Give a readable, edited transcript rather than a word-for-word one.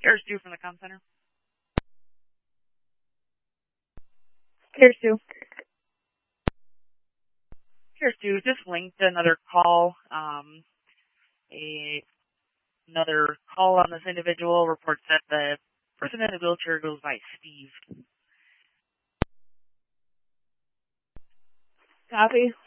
Here's Stu from the comm center. Here's Stu. Here's Stu. Just linked another call. Another call on this individual reports that the person in the wheelchair goes by Steve. Copy.